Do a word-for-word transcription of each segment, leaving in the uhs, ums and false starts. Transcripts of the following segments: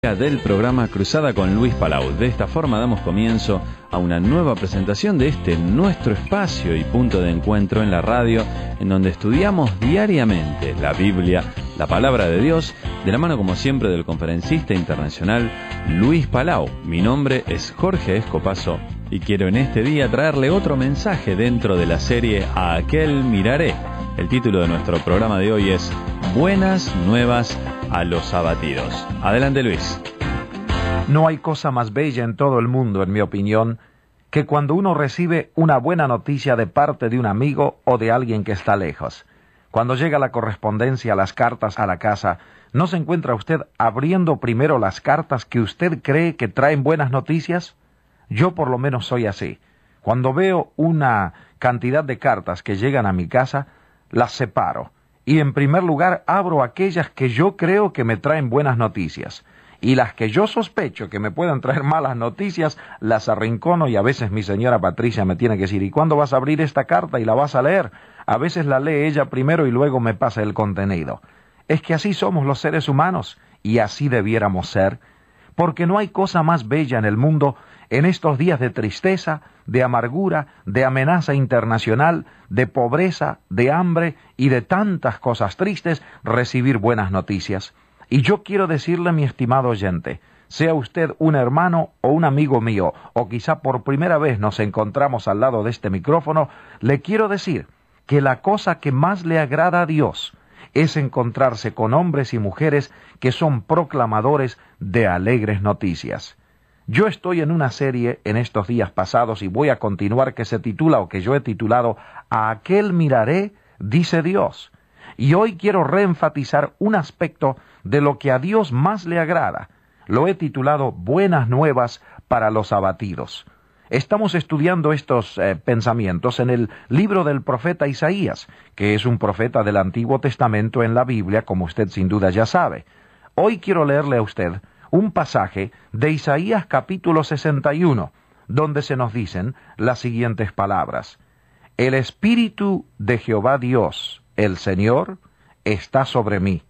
Del programa Cruzada con Luis Palau. De esta forma damos comienzo a una nueva presentación de este nuestro espacio y punto de encuentro en la radio, en donde estudiamos diariamente la Biblia, la palabra de Dios, de la mano como siempre del conferencista internacional Luis Palau. Mi nombre es Jorge Escopazo y quiero en este día traerle otro mensaje dentro de la serie A Aquel Miraré. El título de nuestro programa de hoy es Buenas Nuevas a los Abatidos. Adelante, Luis. No hay cosa más bella en todo el mundo, en mi opinión, que cuando uno recibe una buena noticia de parte de un amigo o de alguien que está lejos. Cuando llega la correspondencia, las cartas a la casa, ¿no se encuentra usted abriendo primero las cartas que usted cree que traen buenas noticias? Yo por lo menos soy así. Cuando veo una cantidad de cartas que llegan a mi casa, las separo. Y en primer lugar abro aquellas que yo creo que me traen buenas noticias. Y las que yo sospecho que me puedan traer malas noticias, las arrincono y a veces mi señora Patricia me tiene que decir, ¿y cuándo vas a abrir esta carta y la vas a leer? A veces la lee ella primero y luego me pasa el contenido. Es que así somos los seres humanos y así debiéramos ser, porque no hay cosa más bella en el mundo en estos días de tristeza, de amargura, de amenaza internacional, de pobreza, de hambre y de tantas cosas tristes, recibir buenas noticias. Y yo quiero decirle, mi estimado oyente, sea usted un hermano o un amigo mío, o quizá por primera vez nos encontramos al lado de este micrófono, le quiero decir que la cosa que más le agrada a Dios es encontrarse con hombres y mujeres que son proclamadores de alegres noticias. Yo estoy en una serie en estos días pasados y voy a continuar que se titula o que yo he titulado A Aquel Miraré, dice Dios. Y hoy quiero reenfatizar un aspecto de lo que a Dios más le agrada. Lo he titulado Buenas Nuevas para los Abatidos. Estamos estudiando estos eh, pensamientos en el libro del profeta Isaías, que es un profeta del Antiguo Testamento en la Biblia, como usted sin duda ya sabe. Hoy quiero leerle a usted un pasaje de Isaías capítulo sesenta y uno, donde se nos dicen las siguientes palabras. El Espíritu de Jehová Dios, el Señor, está sobre mí,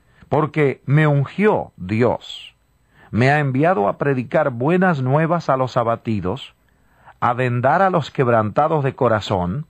porque me ungió Dios. Me ha enviado a predicar buenas nuevas a los abatidos, a vendar a los quebrantados de corazón,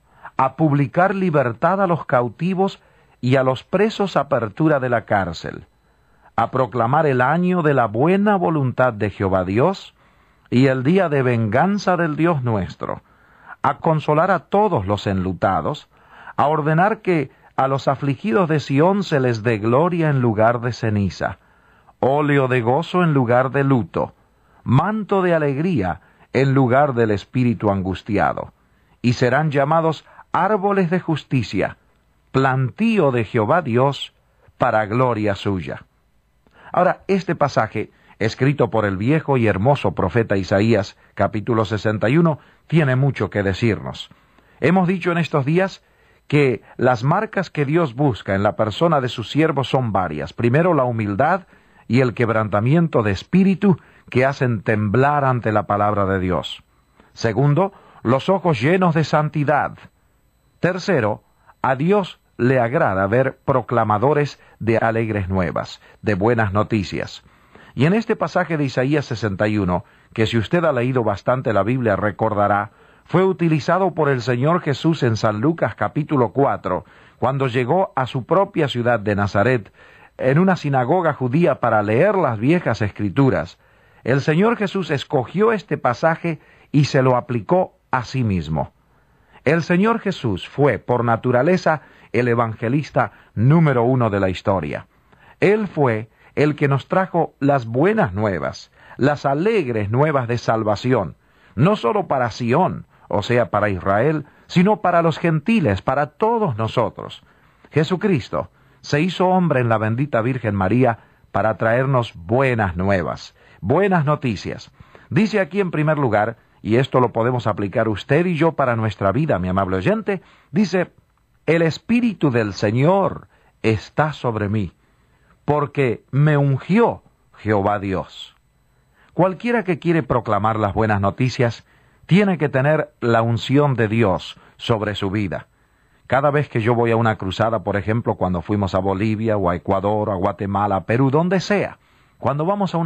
a publicar libertad a los cautivos y a los presos apertura de la cárcel, a proclamar el año de la buena voluntad de Jehová Dios y el día de venganza del Dios nuestro, a consolar a todos los enlutados, a ordenar que a los afligidos de Sión se les dé gloria en lugar de ceniza, óleo de gozo en lugar de luto, manto de alegría en lugar del espíritu angustiado, y serán llamados árboles de justicia, plantío de Jehová Dios para gloria suya. Ahora, este pasaje, escrito por el viejo y hermoso profeta Isaías, capítulo sesenta y uno, tiene mucho que decirnos. Hemos dicho en estos días que las marcas que Dios busca en la persona de sus siervos son varias. Primero, la humildad y el quebrantamiento de espíritu que hacen temblar ante la palabra de Dios. Segundo, los ojos llenos de santidad. Tercero, a Dios le agrada ver proclamadores de alegres nuevas, de buenas noticias. Y en este pasaje de Isaías sesenta y uno, que si usted ha leído bastante la Biblia recordará, fue utilizado por el Señor Jesús en San Lucas capítulo cuatro, cuando llegó a su propia ciudad de Nazaret, en una sinagoga judía para leer las viejas escrituras. El Señor Jesús escogió este pasaje y se lo aplicó a sí mismo. El Señor Jesús fue, por naturaleza, el evangelista número uno de la historia. Él fue el que nos trajo las buenas nuevas, las alegres nuevas de salvación, no solo para Sión, o sea, para Israel, sino para los gentiles, para todos nosotros. Jesucristo se hizo hombre en la bendita Virgen María para traernos buenas nuevas, buenas noticias. Dice aquí en primer lugar, y esto lo podemos aplicar usted y yo para nuestra vida, mi amable oyente, dice, el Espíritu del Señor está sobre mí, porque me ungió Jehová Dios. Cualquiera que quiere proclamar las buenas noticias, tiene que tener la unción de Dios sobre su vida. Cada vez que yo voy a una cruzada, por ejemplo, cuando fuimos a Bolivia, o a Ecuador, o a Guatemala, Perú, donde sea, Cuando vamos a